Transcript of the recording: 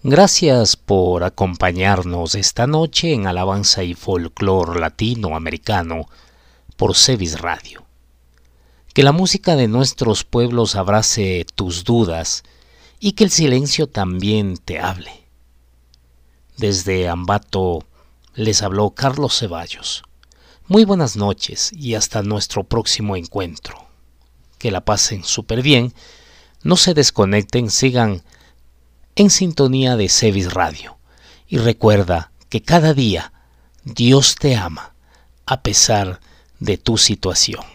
Gracias por acompañarnos esta noche en Alabanza y Folclor Latinoamericano por Cevis Radio. Que la música de nuestros pueblos abrace tus dudas y que el silencio también te hable. Desde Ambato les habló Carlos Ceballos. Muy buenas noches y hasta nuestro próximo encuentro. Que la pasen súper bien, no se desconecten, sigan en sintonía de Cevis Radio. Y recuerda que cada día Dios te ama a pesar de tu situación.